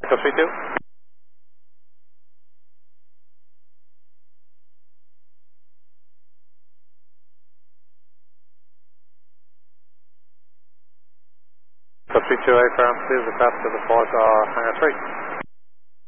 Echo 32. Echo 32, A for altitude, across to the port, hangar 3.